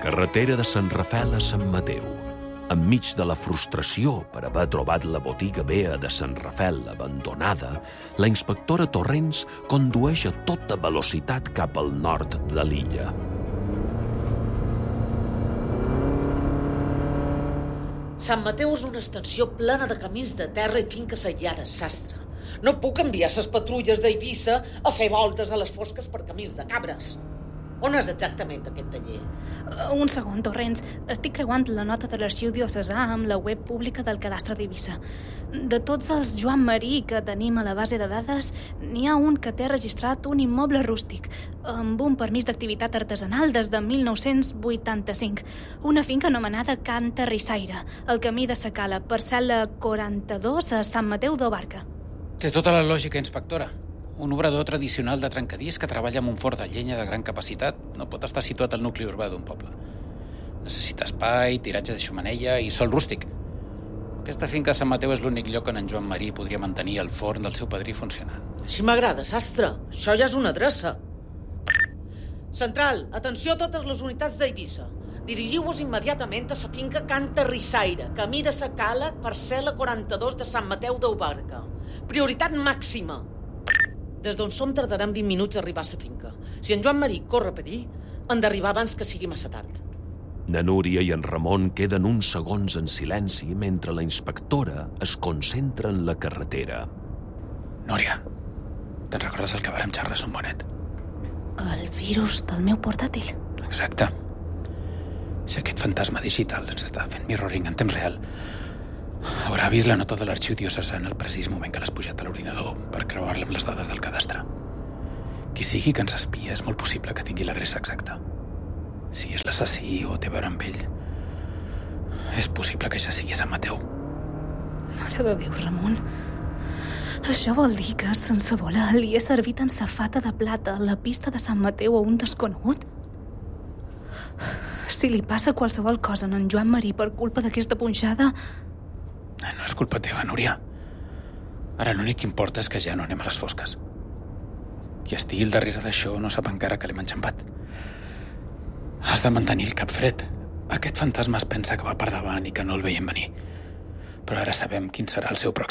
Carretera de Sant Rafel a Sant Mateu. Enmig de la frustració per haver trobat la botiga vea de Sant Rafel abandonada, la inspectora Torrents condueix a tota velocitat cap al nord de l'illa. Sant Mateu és una extensió plena de camins de terra i finques aïllades, sastre. No puc enviar ses patrulles d'Eivissa a fer voltes a les fosques per camins de cabres. On és exactament aquest taller? Un segon, Torrents. Estic creuant la nota de l'arxiu diocesà amb la web pública del cadastre d'Eivissa. De tots els Joan Marí que tenim a la base de dades, n'hi ha un que té registrat un immoble rústic, amb un permís d'activitat artesanal des de 1985. Una finca anomenada Can Terrissaire, al camí de Sacala, parcel·la 42 a Sant Mateu d'Obarca. Té tota la lògica, inspectora. Un obrador tradicional de trencadís que treballa amb un forn de llenya de gran capacitat no pot estar situat al nucli urbà d'un poble. Necessita espai, tiratge de xumeneia i sòl rústic. Aquesta finca a Sant Mateu és l'únic lloc on en Joan Marí podria mantenir el forn del seu padrí funcionant. Així m'agrada, sastre. Això ja és una adreça. Central, atenció a totes les unitats d'Eivissa. Dirigiu-vos immediatament a la finca Can Terrissaire, camí de Sacala, parcel·la 42 de Sant Mateu d'Obarca. Prioritat màxima. Des d'on som tardarem 20 minuts a arribar a la finca. Si en Joan Marí corre perill, han d'arribar abans que sigui massa tard. Na Núria i en Ramon queden uns segons en silenci mentre la inspectora es concentra en la carretera. Núria, te'n recordes el que vàrem xerrar a Son Bonet? El virus del meu portàtil. Exacte. Si aquest fantasma digital ens està fent mirroring en temps real, haurà vist la nota de l'arxiu diocesà en el precís moment que l'has pujat a l'ordinador per creuar-la amb les dades del cadastre. Qui sigui que ens espia és molt possible que tingui l'adreça exacta. Si és l'assassí o té a veure amb ell, és possible que ja sigui a Sant Mateu. Mare de Déu, Ramon. Això vol dir que, sense voler, li he servit en safata de plata a la pista de Sant Mateu a un desconegut? Si li passa qualsevol cosa a en Joan Marí per culpa d'aquesta punxada... No és culpa teva, Núria. Ara l'únic que importa és que ja no anem a les fosques. Qui estigui al darrere d'això no sap encara que l'hem enxampat. Has de mantenir el cap fred. Aquest fantasma es pensa que va per davant i que no el veiem venir. Però ara sabem quin serà el seu pròxim